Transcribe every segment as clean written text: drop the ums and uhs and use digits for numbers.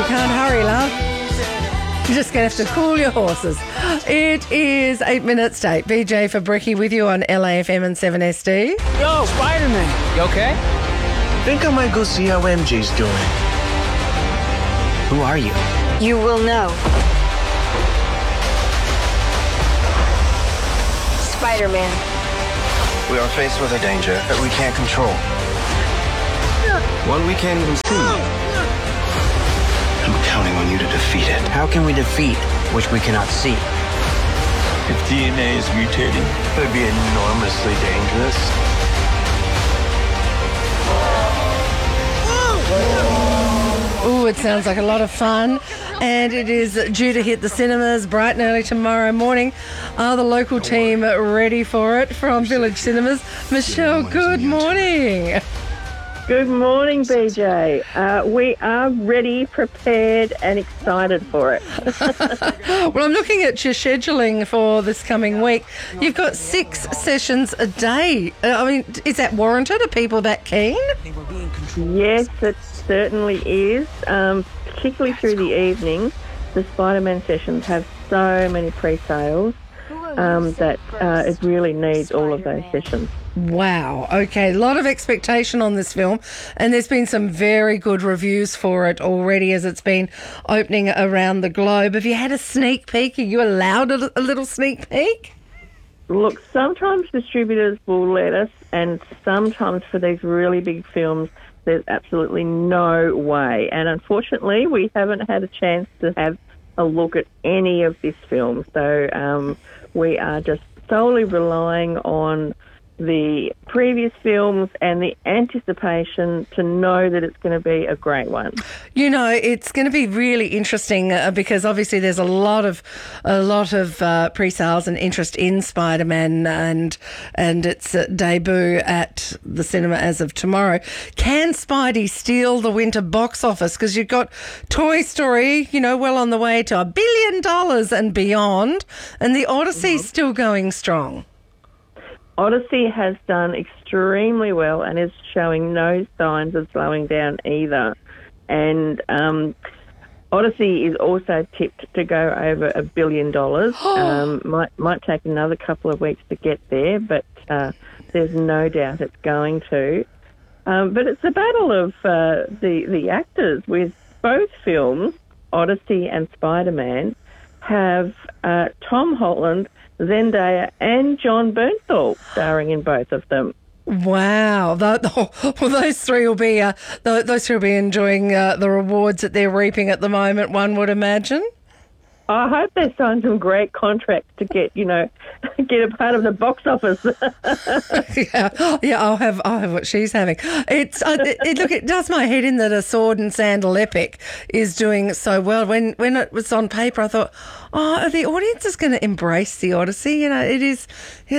you can't hurry, love. You're just going to have to cool your horses. It is 8 minutes to 8. BJ for Bricky with you on LAFM and 7SD. Yo, Spider-Man. You okay? Think I might go see how MJ's doing. Who are you? You will know. Spider-Man. We are faced with a danger that we can't control. One we can't even see. I'm counting on you to defeat it. How can we defeat which we cannot see? If DNA is mutating, it would be enormously dangerous. Ooh, it sounds like a lot of fun. And it is due to hit the cinemas bright and early tomorrow morning. Are the local team ready for it from Village Cinemas? Michelle, good morning. Good morning, BJ. We are ready, prepared and excited for it. Well, I'm looking at your scheduling for this coming week. You've got 6 sessions a day. I mean, is that warranted? Are people that keen? Yes, it certainly is. Particularly through the evening, the Spider-Man sessions have so many pre-sales that it really needs all of those sessions. Wow. Okay. A lot of expectation on this film, and there's been some very good reviews for it already as it's been opening around the globe. Have you had a sneak peek? Are you allowed a little sneak peek? Look, sometimes distributors will let us, and sometimes for these really big films, there's absolutely no way. And unfortunately, we haven't had a chance to have a look at any of this film. So we are just solely relying on the previous films and the anticipation to know that it's going to be a great one. You know, it's going to be really interesting because obviously there's a lot of pre-sales and interest in Spider-Man and its debut at the cinema as of tomorrow. Can Spidey steal the winter box office? Because you've got Toy Story, you know, well on the way to $1 billion and beyond, and the Odyssey's still going strong. Odyssey has done extremely well and is showing no signs of slowing down either. And Odyssey is also tipped to go over $1 billion. Might take another couple of weeks to get there, but there's no doubt it's going to. But it's a battle of the actors with both films, Odyssey and Spider-Man, have Tom Holland, Zendaya and John Bernthal starring in both of them. Wow! Well, those three will be enjoying the rewards that they're reaping at the moment. One would imagine. I hope they sign some great contracts to get a part of the box office. yeah, I'll have what she's having. It does my head in that a sword and sandal epic is doing so well. When it was on paper, I thought, the audience is going to embrace the Odyssey. You know, it is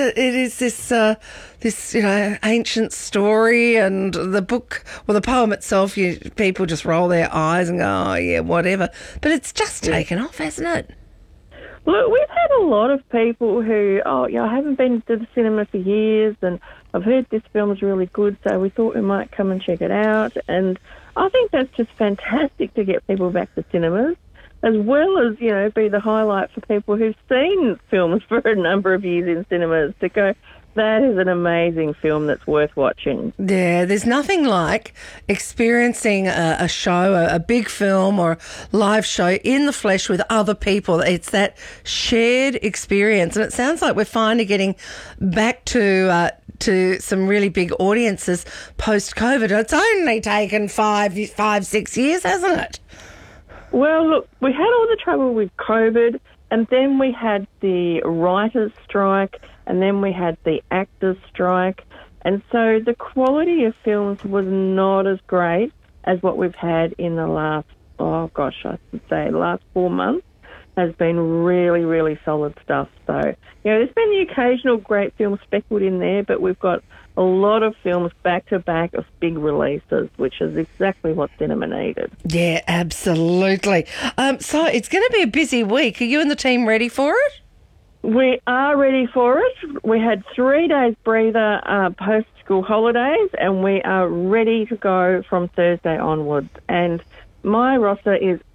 this ancient story, and the book, well, the poem itself, people just roll their eyes and go, oh yeah, whatever. But it's just taken off, hasn't it? Look, we've had a lot of people who, I haven't been to the cinema for years, and I've heard this film's really good, so we thought we might come and check it out. And I think that's just fantastic to get people back to cinemas, as well as, be the highlight for people who've seen films for a number of years in cinemas to go, that is an amazing film that's worth watching. Yeah, there's nothing like experiencing a show, a big film or live show in the flesh with other people. It's that shared experience. And it sounds like we're finally getting back to some really big audiences post-COVID. It's only taken 5-6 years, hasn't it? Well, look, we had all the trouble with COVID, and then we had the writers' strike, and then we had the actors' strike. And so the quality of films was not as great as what we've had in the last, last 4 months has been really, really solid stuff. So, there's been the occasional great film speckled in there, but we've got a lot of films back-to-back of big releases, which is exactly what cinema needed. Yeah, absolutely. So it's going to be a busy week. Are you and the team ready for it? We are ready for it. We had 3 days breather post-school holidays, and we are ready to go from Thursday onwards. And my roster is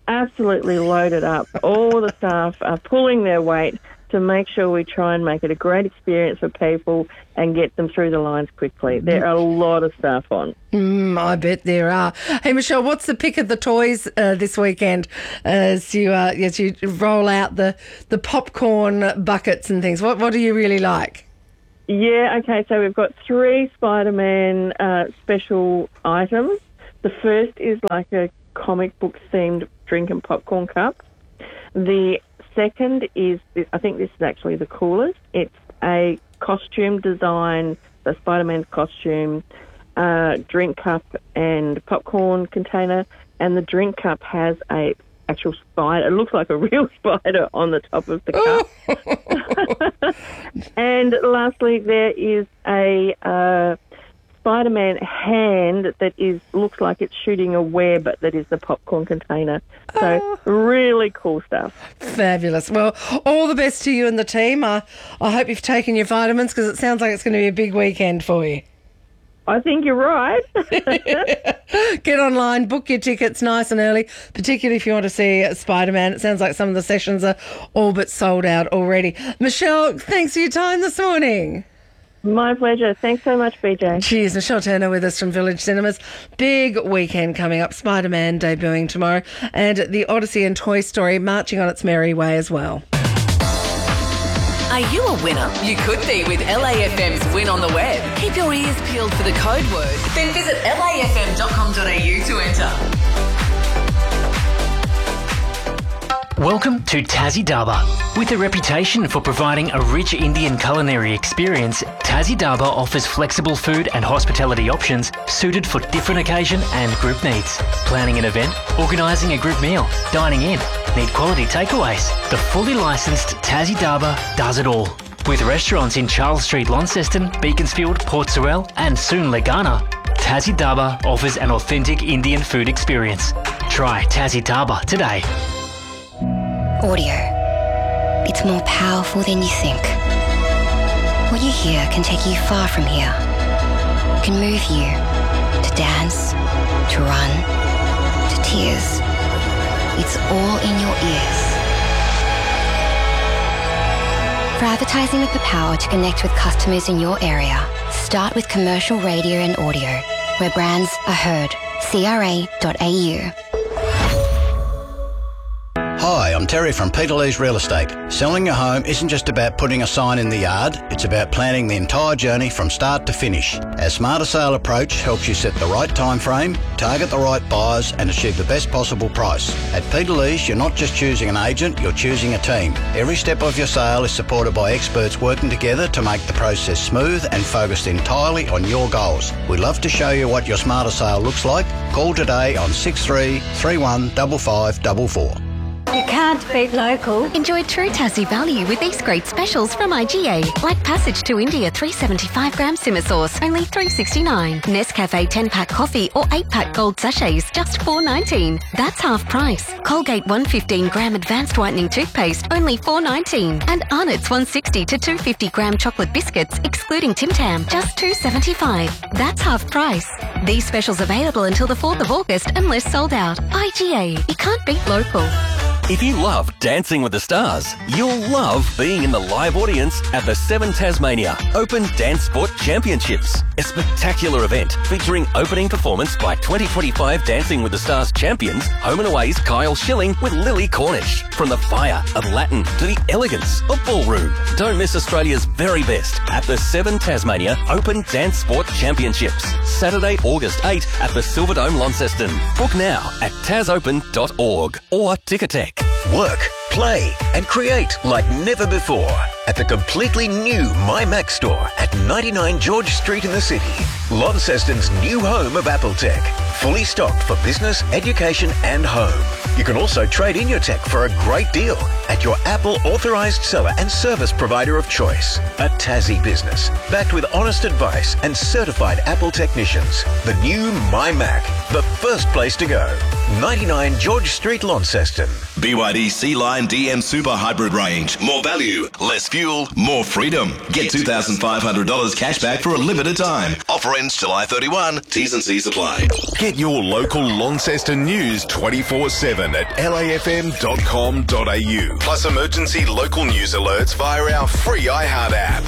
absolutely loaded up. All the staff are pulling their weight to make sure we try and make it a great experience for people and get them through the lines quickly. There are a lot of staff on. I bet there are. Hey, Michelle, what's the pick of the toys this weekend as you roll out the popcorn buckets and things? What do you really like? Yeah, okay, so we've got 3 Spider-Man special items. The first is like a comic book themed drink and popcorn cup. The second is, I think this is actually the coolest. It's a costume design, so Spider-Man's costume, drink cup and popcorn container, and the drink cup has a actual spider. It looks like a real spider on the top of the cup. And lastly, there is a Spider-Man hand that looks like it's shooting a web, that is the popcorn container. So really cool stuff. Fabulous. Well, all the best to you and the team. I hope you've taken your vitamins, because it sounds like it's going to be a big weekend for you. I think you're right. Get online, book your tickets nice and early, particularly if you want to see Spider-Man. It sounds like some of the sessions are all but sold out already. Michelle, thanks for your time this morning. My pleasure. Thanks so much, BJ. Cheers. Michelle Turner with us from Village Cinemas. Big weekend coming up. Spider-Man debuting tomorrow, and the Odyssey and Toy Story marching on its merry way as well. Are you a winner? You could be with LAFM's Win on the Web. Keep your ears peeled for the code word. Then visit lafm.com.au to enter. Welcome to Tassie Darbar. With a reputation for providing a rich Indian culinary experience, Tassie Darbar offers flexible food and hospitality options suited for different occasion and group needs. Planning an event, organising a group meal, dining in, need quality takeaways. The fully licensed Tassie Darbar does it all. With restaurants in Charles Street, Launceston, Beaconsfield, Port Sorell and soon Legana, Tassie Darbar offers an authentic Indian food experience. Try Tassie Darbar today. Audio. It's more powerful than you think. What you hear can take you far from here. Can move you to dance, to run, to tears. It's all in your ears. For advertising with the power to connect with customers in your area, start with commercial radio and audio, where brands are heard. CRA.au. Hi, I'm Terry from Peter Lee's Real Estate. Selling your home isn't just about putting a sign in the yard, it's about planning the entire journey from start to finish. Our Smarter Sale approach helps you set the right time frame, target the right buyers and achieve the best possible price. At Peter Lee's, you're not just choosing an agent, you're choosing a team. Every step of your sale is supported by experts working together to make the process smooth and focused entirely on your goals. We'd love to show you what your Smarter Sale looks like. Call today on 63 31 5544. You can't beat local. Enjoy true Tassie value with these great specials from IGA. Like Passage to India 375-gram simmer sauce, only $3.69. Nescafe 10-pack coffee or 8-pack gold sachets, just $4.19. That's half price. Colgate 115-gram advanced whitening toothpaste, only $4.19. And Arnott's 160 to 250-gram chocolate biscuits, excluding Tim Tam, just $2.75. That's half price. These specials available until the 4th of August unless sold out. IGA. You can't beat local. If you love Dancing with the Stars, you'll love being in the live audience at the 7 Tasmania Open Dance Sport Championships, a spectacular event featuring opening performance by 2025 Dancing with the Stars champions, Home and Away's Kyle Schilling with Lily Cornish. From the fire of Latin to the elegance of ballroom, don't miss Australia's very best at the 7 Tasmania Open Dance Sport Championships, Saturday, August 8 at the Silverdome, Launceston. Book now at tasopen.org or Ticketek. Work, play and create like never before at the completely new MyMac store at 99 George Street in the city. Launceston's new home of Apple Tech. Fully stocked for business, education and home. You can also trade in your tech for a great deal at your Apple authorised seller and service provider of choice. A Tassie business, backed with honest advice and certified Apple technicians. The new MyMac, the first place to go. 99 George Street, Launceston. BYD Sea-Line DM Super Hybrid Range. More value, less fuel, more freedom. Get $2,500 cash back for a limited time. Offer ends July 31. T's and C's apply. Get your local Launceston news 24/7 at lafm.com.au. Plus emergency local news alerts via our free iHeart app.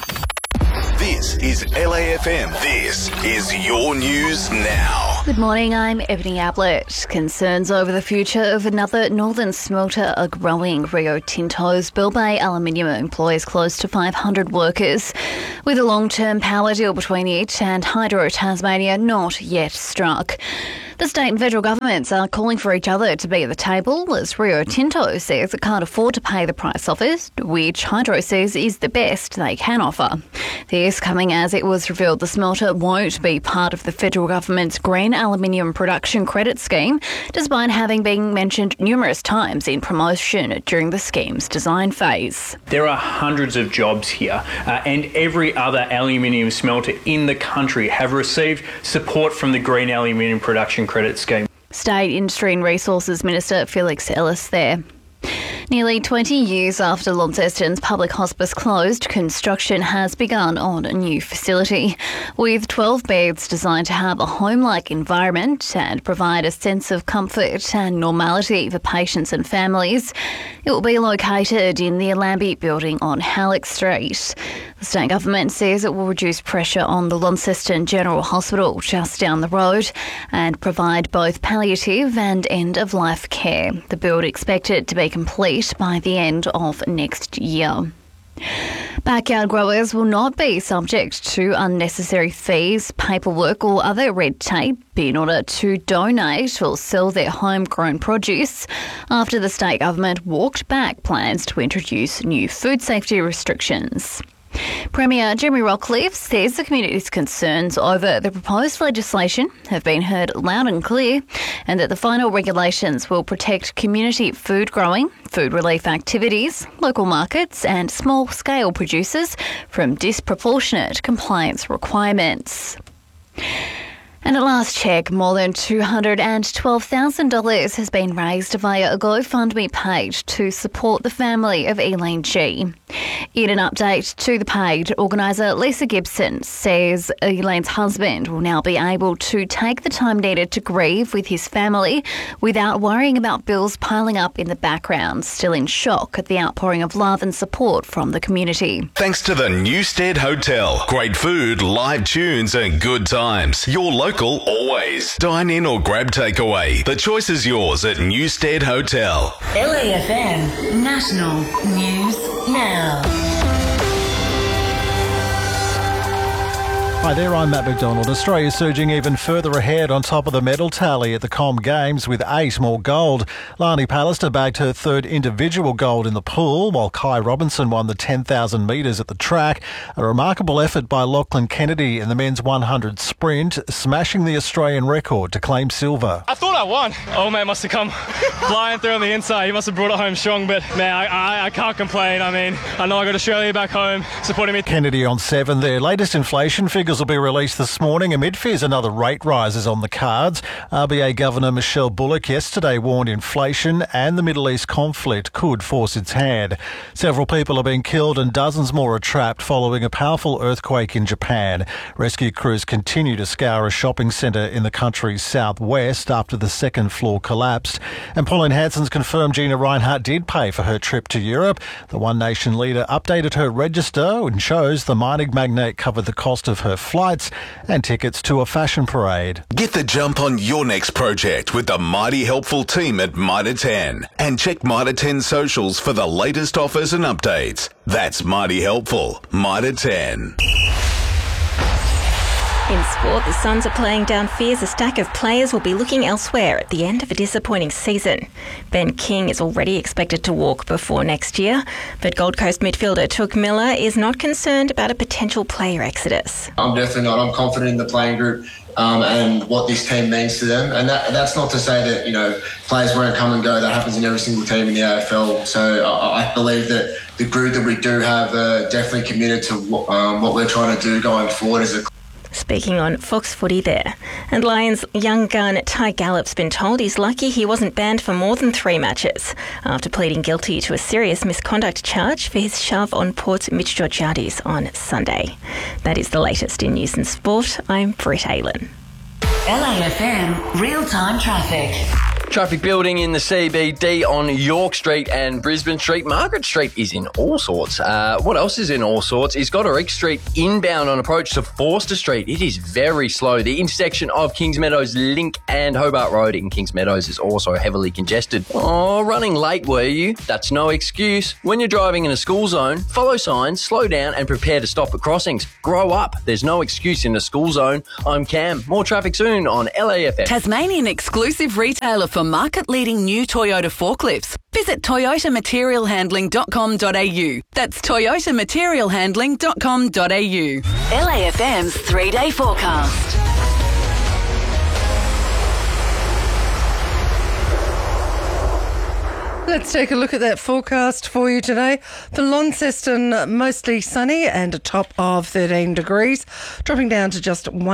This is LAFM. This is your news now. Good morning, I'm Ebony Ablett. Concerns over the future of another northern smelter are growing. Rio Tinto's Bill Bay aluminium employs close to 500 workers, with a long-term power deal between it and Hydro Tasmania not yet struck. The state and federal governments are calling for each other to be at the table, as Rio Tinto says it can't afford to pay the price offered, which Hydro says is the best they can offer. This coming as it was revealed the smelter won't be part of the federal government's Green Aluminium Production Credit Scheme, despite having been mentioned numerous times in promotion during the scheme's design phase. There are hundreds of jobs here, and every other aluminium smelter in the country have received support from the Green Aluminium Production Credit Scheme. State Industry and Resources Minister Felix Ellis there. Nearly 20 years after Launceston's public hospice closed, construction has begun on a new facility. With 12 beds designed to have a home-like environment and provide a sense of comfort and normality for patients and families, it will be located in the Allambie building on Halleck Street. The state government says it will reduce pressure on the Launceston General Hospital just down the road and provide both palliative and end-of-life care. The build expected to be complete by the end of next year. Backyard growers will not be subject to unnecessary fees, paperwork or other red tape in order to donate or sell their homegrown produce after the state government walked back plans to introduce new food safety restrictions. Premier Jeremy Rockliff says the community's concerns over the proposed legislation have been heard loud and clear, and that the final regulations will protect community food growing, food relief activities, local markets and small-scale producers from disproportionate compliance requirements. And at last check, more than $212,000 has been raised via a GoFundMe page to support the family of Elaine G. In an update to the page, organiser Lisa Gibson says Elaine's husband will now be able to take the time needed to grieve with his family without worrying about bills piling up in the background, still in shock at the outpouring of love and support from the community. Thanks to the Newstead Hotel. Great food, live tunes and good times. Your local always. Dine in or grab takeaway. The choice is yours at Newstead Hotel. LAFM National News Now. Hi there, I'm Matt McDonald. Australia surging even further ahead on top of the medal tally at the Com Games with 8 more gold. Lani Pallister bagged her third individual gold in the pool, while Kai Robinson won the 10,000 metres at the track. A remarkable effort by Lachlan Kennedy in the men's 100 sprint, smashing the Australian record to claim silver. I thought I won. Old mate must have come flying through on the inside. He must have brought it home strong, but man, I can't complain. I mean, I know I got Australia back home supporting me. Kennedy on 7 there. Latest inflation figures will be released this morning amid fears another rate rise is on the cards. RBA Governor Michelle Bullock yesterday warned inflation and the Middle East conflict could force its hand. Several people are being killed and dozens more are trapped following a powerful earthquake in Japan. Rescue crews continue to scour a shopping centre in the country's southwest after the second floor collapsed. And Pauline Hanson's confirmed Gina Rinehart did pay for her trip to Europe. The One Nation leader updated her register and shows the mining magnate covered the cost of her flights and tickets to a fashion parade. Get the jump on your next project with the mighty helpful team at Mitre 10. And check Mitre 10 socials for the latest offers and updates. That's mighty helpful. Mitre 10. In sport, the Suns are playing down fears a stack of players will be looking elsewhere at the end of a disappointing season. Ben King is already expected to walk before next year, but Gold Coast midfielder Touk Miller is not concerned about a potential player exodus. I'm definitely not. I'm confident in the playing group and what this team means to them. And that's not to say that, players won't come and go. That happens in every single team in the AFL. So I believe that the group that we do have are definitely committed to what we're trying to do going forward as a Speaking on Fox Footy there. And Lions young gun Ty Gallop's been told he's lucky he wasn't banned for more than 3 matches after pleading guilty to a serious misconduct charge for his shove on Port's Mitch Georgiades on Sunday. That is the latest in news and sport. I'm Britt Aylen. LAFM real-time traffic. Traffic building in the CBD on York Street and Brisbane Street. Margaret Street is in all sorts. What else is in all sorts is Goderich Street inbound on approach to Forster Street. It is very slow. The intersection of Kings Meadows Link and Hobart Road in Kings Meadows is also heavily congested. Oh, running late were you? That's no excuse. When you're driving in a school zone, follow signs, slow down and prepare to stop at crossings. Grow up. There's no excuse in a school zone. I'm Cam. More traffic soon on LAFM. Tasmanian exclusive retailer for market-leading new Toyota forklifts. Visit toyotamaterialhandling.com.au. That's toyotamaterialhandling.com.au. LAFM's 3-day forecast. Let's take a look at that forecast for you today. For Launceston, mostly sunny and a top of 13 degrees, dropping down to just 1